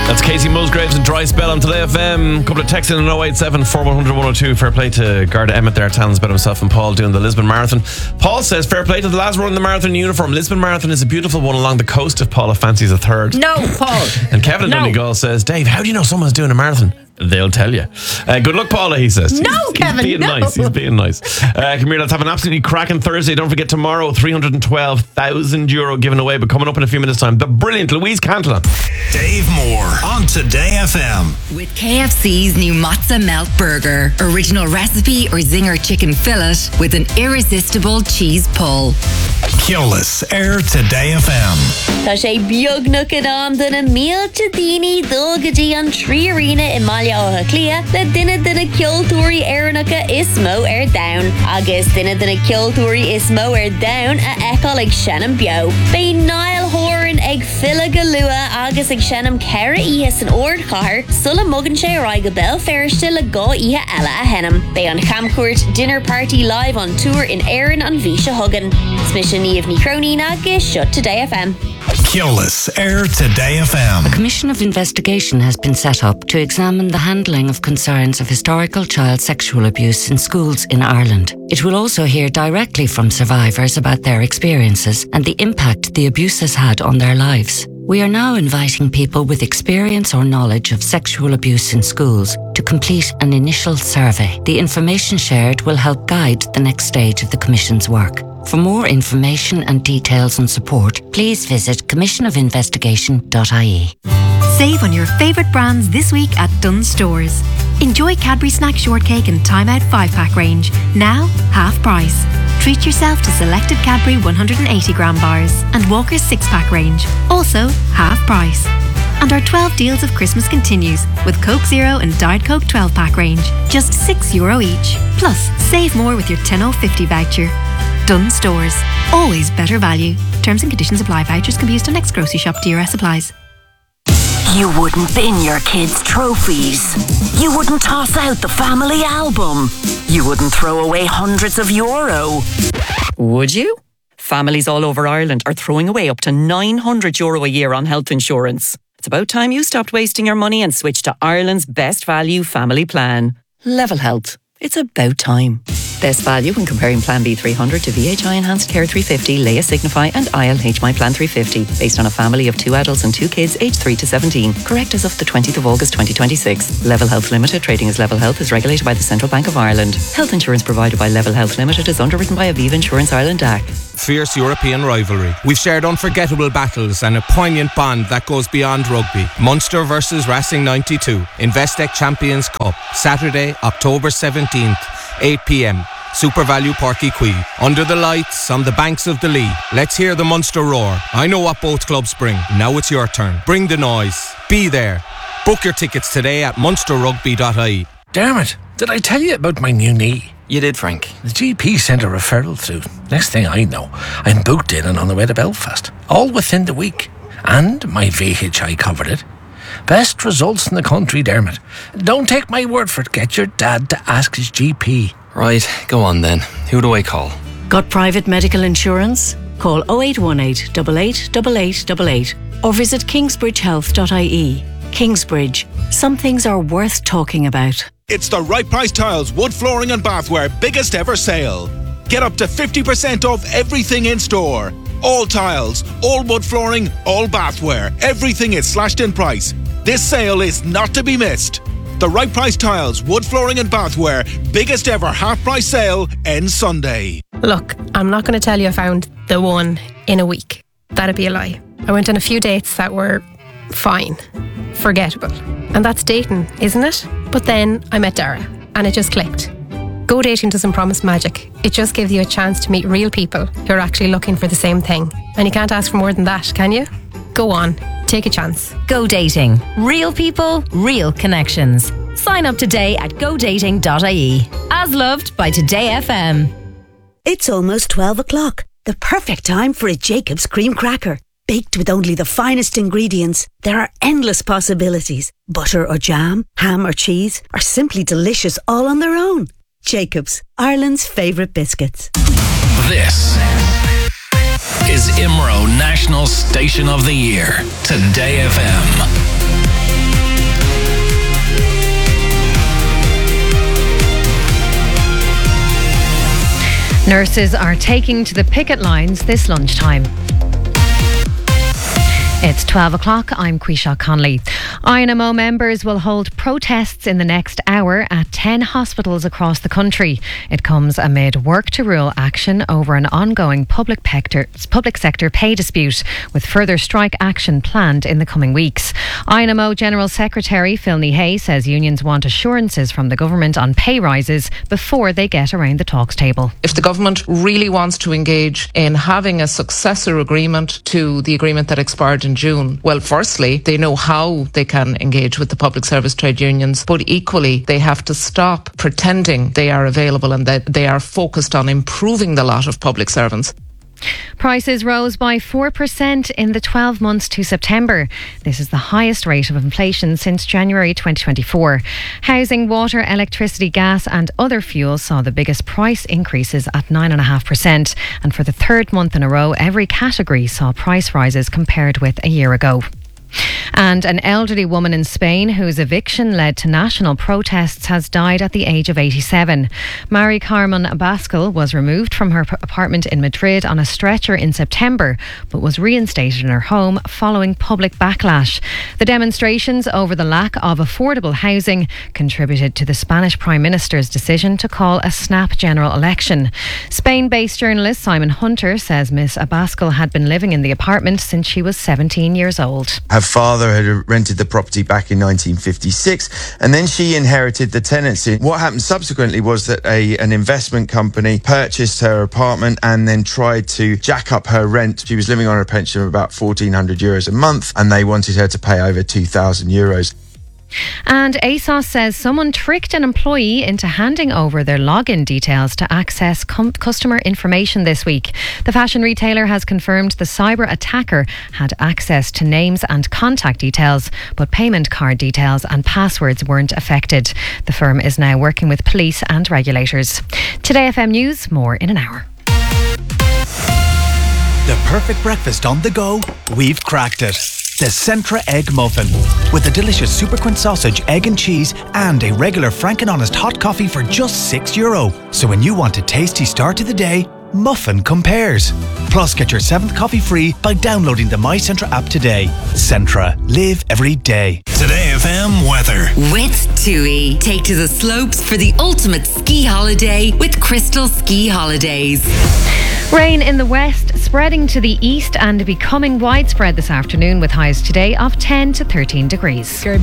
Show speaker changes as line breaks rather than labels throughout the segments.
That's Casey Musgraves and Dry Spell on Today FM. Couple of texts in 087 4100 102. Fair play to Garda Emmett there, telling us about himself and Paul doing the Lisbon Marathon. Paul says, fair play to the lads running the marathon in uniform. Lisbon Marathon is a beautiful one along the coast if Paula fancies a third.
No, Paul.
And Kevin in Donegal says, Dave, how do you know someone's doing a marathon? They'll tell you. Good luck, Paula, he says.
No, Kevin,
he's being nice. He's being nice. Come here, let's have an absolutely cracking Thursday. Don't forget tomorrow, €312,000 given away, but coming up in a few minutes' time, the brilliant Louise Cantillon.
Dave Moore on Today FM.
With KFC's new Mozza Melt Burger, original recipe or zinger chicken fillet with an irresistible cheese pull.
Keolis, Air Today FM.
Tá sé beagnach an duna mílte daoine dulgadí an trí arena in Maile Átha Cliath le duine ceoltóirí éireannacha is mó down. Agus duine ceoltóirí is mó down a eáil ag Shannon Bio. Bé Niall Horan ag Fila Galua agus ag Shannon Cara ihe san ord chahar sulla mugan sé roi go bell ferrischte le go ihe ella a henam. Bé an Chamcourt dinner party live on tour in Éireann an Visha Hugan. Smisha ní ní Cronin agus shut Today FM.
Keolis, Air Today FM.
A commission of investigation has been set up to examine the handling of concerns of historical child sexual abuse in schools in Ireland. It will also hear directly from survivors about their experiences and the impact the abuse has had on their lives. We are now inviting people with experience or knowledge of sexual abuse in schools to complete an initial survey. The information shared will help guide the next stage of the Commission's work. For more information and details on support, please visit commissionofinvestigation.ie.
Save on your favourite brands this week at Dunnes Stores. Enjoy Cadbury Snack Shortcake and Time Out 5-pack range, now half price. Treat yourself to selected Cadbury 180-gram bars and Walker's 6-pack range, also half price. And our 12 deals of Christmas continues with Coke Zero and Diet Coke 12-pack range, just €6 each. Plus, save more with your 10.50 voucher. Dunnes Stores, always better value. Terms and conditions apply. Vouchers can be used on next grocery shop. DRS applies.
You wouldn't bin your kids' trophies. You wouldn't toss out the family album. You wouldn't throw away hundreds of euro.
Would you? Families all over Ireland are throwing away up to €900 a year on health insurance. It's about time you stopped wasting your money and switched to Ireland's best value family plan. Level Health. It's about time. Best value when comparing Plan B 300 to VHI Enhanced Care 350, Leia Signify and ILH My Plan 350, based on a family of 2 adults and 2 kids aged 3 to 17. Correct as of the 20th of August 2026. Level Health Limited, trading as Level Health, is regulated by the Central Bank of Ireland. Health insurance provided by Level Health Limited is underwritten by Aviva Insurance Ireland DAC.
Fierce European rivalry. We've shared unforgettable battles and a poignant bond that goes beyond rugby. Munster versus Racing 92. Investec Champions Cup. Saturday, October 17th, 8 p.m. Super Value Páirc Uí Chaoimh. Under the lights, on the banks of the Lee. Let's hear the Munster roar. I know what both clubs bring. Now it's your turn. Bring the noise. Be there. Book your tickets today at munsterrugby.ie.
Dermot, did I tell you about my new knee?
You did, Frank.
The GP sent a referral through. Next thing I know, I'm booked in and on the way to Belfast. All within the week. And my VHI covered it. Best results in the country, Dermot. Don't take my word for it. Get your dad to ask his GP.
Right, go on then. Who do I call?
Got private medical insurance? Call 0818 88 8888 or visit kingsbridgehealth.ie. Kingsbridge. Some things are worth talking about.
It's the Right Price Tiles Wood Flooring and Bathware biggest ever sale. Get up to 50% off everything in store. All tiles, all wood flooring, all bathware. Everything is slashed in price. This sale is not to be missed. The Right Price Tiles Wood Flooring and Bathware biggest ever half price sale ends Sunday.
Look, I'm not going to tell you I found the one in a week. That'd be a lie. I went on a few dates that were fine, forgettable. And that's dating, isn't it? But then I met Dara and it just clicked. Go dating doesn't promise magic. It just gives you a chance to meet real people who are actually looking for the same thing. And you can't ask for more than that, can you? Go on, take a chance.
Go dating. Real people, real connections. Sign up today at godating.ie. As loved by Today FM.
It's almost 12 o'clock. The perfect time for a Jacob's cream cracker. Baked with only the finest ingredients, there are endless possibilities. Butter or jam, ham or cheese, or simply delicious all on their own. Jacob's, Ireland's favourite biscuits.
This is IMRO National Station of the Year, Today FM.
Nurses are taking to the picket lines this lunchtime. It's 12 o'clock. I'm Quisha Conley. INMO members will hold protests in the next hour at 10 hospitals across the country. It comes amid work to rule action over an ongoing public sector pay dispute, with further strike action planned in the coming weeks. INMO General Secretary Phil Hay says unions want assurances from the government on pay rises before they get around the talks table.
If the government really wants to engage in having a successor agreement to the agreement that expired in June, well, firstly, they know how they can engage with the public service trade unions, but equally, they have to stop pretending they are available and that they are focused on improving the lot of public servants.
Prices rose by 4% in the 12 months to September. This is the highest rate of inflation since January 2024. Housing, water, electricity, gas and other fuels saw the biggest price increases at 9.5%. And for the third month in a row, every category saw price rises compared with a year ago. And an elderly woman in Spain whose eviction led to national protests has died at the age of 87. Mari Carmen Abascal was removed from her apartment in Madrid on a stretcher in September, but was reinstated in her home following public backlash. The demonstrations over the lack of affordable housing contributed to the Spanish Prime Minister's decision to call a snap general election. Spain-based journalist Simon Hunter says Miss Abascal had been living in the apartment since she was 17 years old.
Her father had rented the property back in 1956, and then she inherited the tenancy. What happened subsequently was that an investment company purchased her apartment and then tried to jack up her rent. She was living on a pension of about €1,400 a month, and they wanted her to pay over €2,000.
And ASOS says someone tricked an employee into handing over their login details to access customer information this week. The fashion retailer has confirmed the cyber attacker had access to names and contact details, but payment card details and passwords weren't affected. The firm is now working with police and regulators. Today FM News, more in an hour.
The perfect breakfast on the go, we've cracked it. The Centra Egg Muffin. With a delicious Super Quint sausage, egg and cheese, and a regular Frank and Honest hot coffee for just €6. So when you want a tasty start to the day, Muffin compares. Plus, get your 7th coffee free by downloading the My Centra app today. Centra. Live every day.
Today FM weather.
With TUI. Take to the slopes for the ultimate ski holiday with Crystal Ski Holidays.
Rain in the west, spreading to the east and becoming widespread this afternoon, with highs today of 10 to 13 degrees.
Today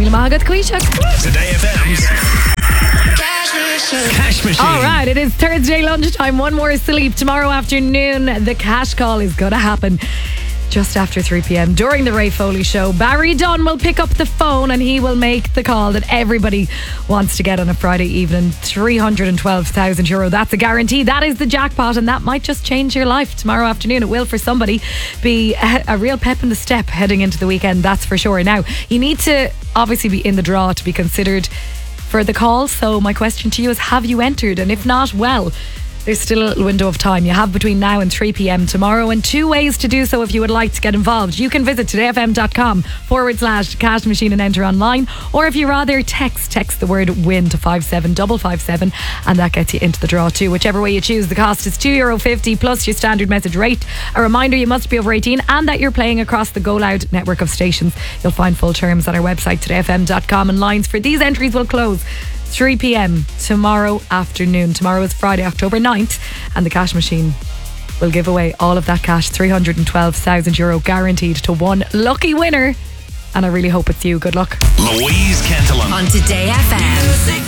FM's Cash Machine.
All right, it is Thursday lunchtime. One more sleep. Tomorrow afternoon, the cash call is going to happen just after 3 p.m. during the Ray Foley Show. Barry Dunn will pick up the phone and he will make the call that everybody wants to get on a Friday evening. €312,000. That's a guarantee. That is the jackpot, and that might just change your life. Tomorrow afternoon, it will for somebody be a real pep in the step heading into the weekend, that's for sure. Now, you need to obviously be in the draw to be considered for the call. So my question to you is, have you entered? And if not, well, there's still a little window of time. You have between now and 3 p.m. tomorrow, and 2 ways to do so if you would like to get involved. You can visit todayfm.com/cash machine and enter online, or if you rather text the word WIN to 57557, and that gets you into the draw too. Whichever way you choose, the cost is €2.50 plus your standard message rate. A reminder, you must be over 18 and that you're playing across the Go Loud network of stations. You'll find full terms on our website todayfm.com, and lines for these entries will close 3 p.m. tomorrow afternoon. Tomorrow is Friday, October 9th, and the cash machine will give away all of that cash, €312,000 guaranteed to one lucky winner. And I really hope it's you. Good luck.
Louise Cantillon.
On Today FM.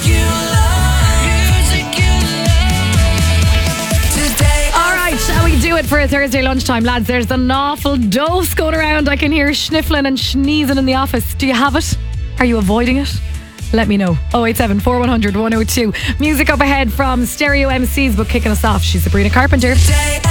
All right, shall we do it for a Thursday lunchtime, lads? There's an awful dose going around. I can hear sniffling and sneezing in the office. Do you have it? Are you avoiding it? Let me know. 087 4100 102. Music up ahead from Stereo MCs, but kicking us off, she's Sabrina Carpenter.